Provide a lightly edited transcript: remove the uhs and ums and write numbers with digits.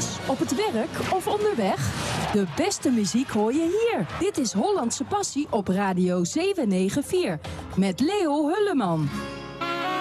thuis, op het werk of onderweg? De beste muziek hoor je hier. Dit is Hollandse Passie op Radio 794 met Leo Hulleman.